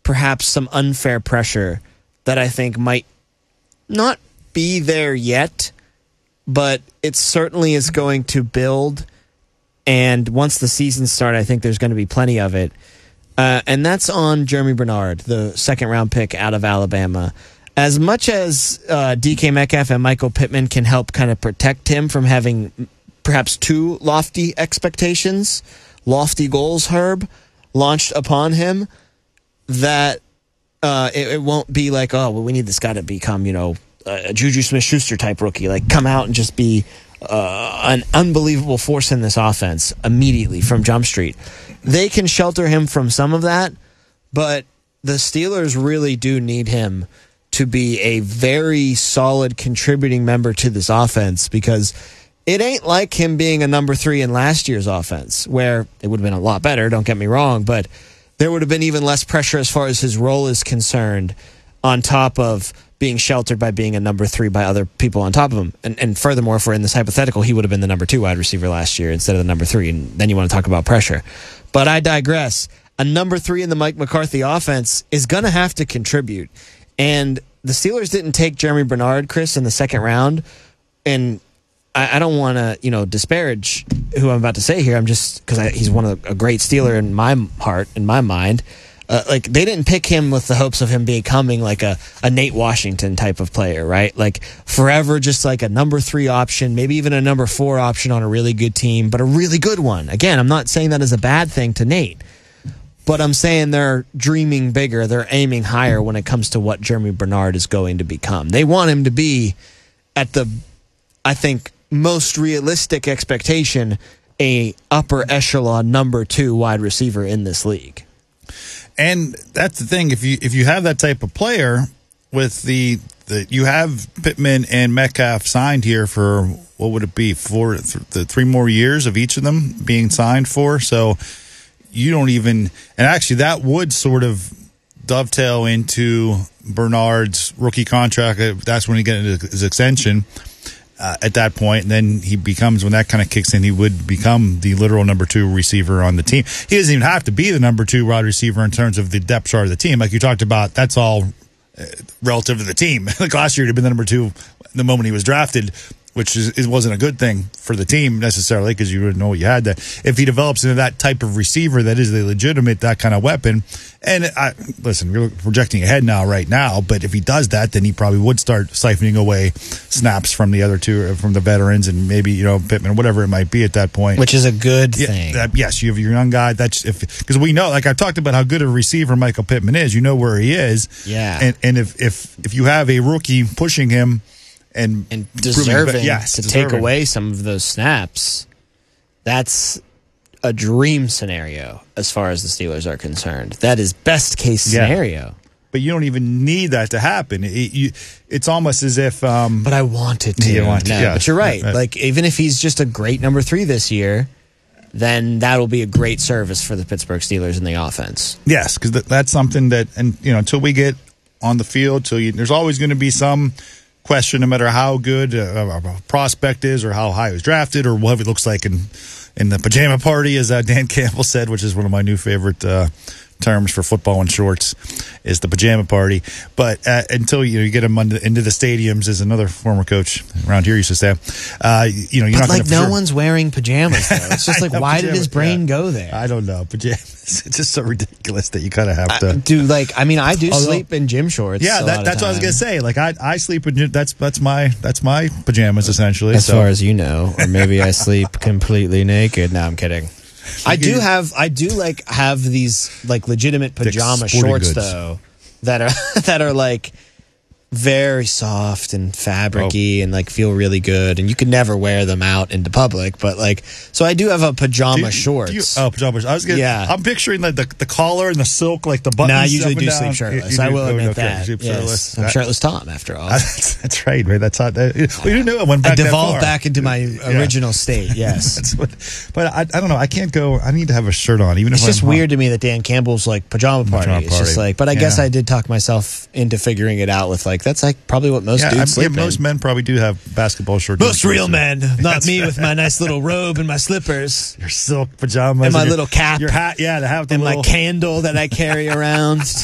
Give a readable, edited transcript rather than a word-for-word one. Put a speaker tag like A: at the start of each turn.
A: perhaps some unfair pressure that I think might not be there yet, but it certainly is going to build. And once the season starts, I think there's going to be plenty of it. And that's on Jeremy Bernard, the second-round pick out of Alabama. As much as DK Metcalf and Michael Pittman can help kind of protect him from having perhaps too lofty expectations, lofty goals, Herb, launched upon him, that it won't be like, oh, well, we need this guy to become, a Juju Smith-Schuster type rookie. Like, come out and just be an unbelievable force in this offense immediately from Jump Street. They can shelter him from some of that, but the Steelers really do need him to be a very solid contributing member to this offense, because it ain't like him being a number 3 in last year's offense, where it would have been a lot better, don't get me wrong, but there would have been even less pressure as far as his role is concerned, on top of being sheltered by being a number 3 by other people on top of him. And furthermore, if we're in this hypothetical, he would have been the number 2 wide receiver last year instead of the number 3, and then you want to talk about pressure. But I digress. A number 3 in the Mike McCarthy offense is going to have to contribute. And the Steelers didn't take Jeremy Bernard, Chris, in the second round. And I don't want to, disparage who I'm about to say here. I'm just, because he's a great Steeler in my heart, in my mind. They didn't pick him with the hopes of him becoming like a Nate Washington type of player, right? Like forever just like a number 3 option, maybe even a number 4 option on a really good team, but a really good one. Again, I'm not saying that is a bad thing to Nate, but I'm saying they're dreaming bigger. They're aiming higher when it comes to what Jeremy Bernard is going to become. They want him to be at the, I think, most realistic expectation, a upper echelon number 2 wide receiver in this league.
B: And that's the thing. If you have that type of player, with the you have Pittman and Metcalf signed here for, what would it be, for the 3 more years of each of them being signed for. So you don't even, and actually that would sort of dovetail into Bernard's rookie contract. That's when he gets his extension. At that point, and then he becomes, when that kind of kicks in, he would become the literal number 2 receiver on the team. He doesn't even have to be the number 2 wide receiver in terms of the depth chart of the team. Like you talked about, that's all relative to the team. Like last year, he'd have been the number 2 the moment he was drafted, which it wasn't a good thing for the team necessarily, because you wouldn't know what you had there. If he develops into that type of receiver that is a legitimate, that kind of weapon, and listen, we're projecting ahead right now, but if he does that, then he probably would start siphoning away snaps from the other 2, from the veterans, and maybe, Pittman, whatever it might be at that point.
A: Which is a good thing.
B: Yes, you have your young guy. Because we know, like I've talked about how good a receiver Michael Pittman is. You know where he is.
A: Yeah.
B: And if you have a rookie pushing him, and
A: deserving to take away some of those snaps, that's a dream scenario as far as the Steelers are concerned. That is best case scenario.
B: But you don't even need that to happen. It's almost as if...
A: but I want it to. But you're right. Like, even if he's just a great number 3 this year, then that'll be a great service for the Pittsburgh Steelers in the offense.
B: Yes, because that's something that, and until we get on the field, there's always going to be some question, no matter how good a prospect is or how high he was drafted or what it looks like in the pajama party, as Dan Campbell said, which is one of my new favorite terms for football and shorts, is the pajama party. But until you get him into the stadiums, as another former coach around here used to say, you're not
A: like no one's wearing pajamas though. It's just like, why did his brain go there?
B: I don't know. Pajamas. It's just so ridiculous that you kind of have to
A: I do sleep in gym shorts.
B: Yeah, that's what I was gonna say. Like I sleep in that's my pajamas essentially.
A: As far as you know, or maybe I sleep completely naked. No, I'm kidding. I do have these like legitimate pajama shorts goods, though, that are like very soft and fabricy and like feel really good, and you can never wear them out into public, but like, so I do have a pajama shorts.
B: Pajamas. I'm picturing like the collar and the silk, like the buttons.
A: No, I usually do sleep shirtless. I will admit that. Yes. I'm shirtless Tom after all.
B: That's right, man. That's hot. We didn't know it went back.
A: I devolved back into my original state. Yes.
B: But I don't know. I can't go. I need to have a shirt on, even if
A: it's just weird to me that Dan Campbell's like pajama party. It's just like, but I guess I did talk myself into figuring it out with like, that's like probably what most dudes sleep in.
B: Most men probably do have basketball shorts.
A: Most real men, not me with my nice little robe and my slippers,
B: your silk pajamas,
A: and my little cap,
B: your hat, the
A: and my candle that I carry around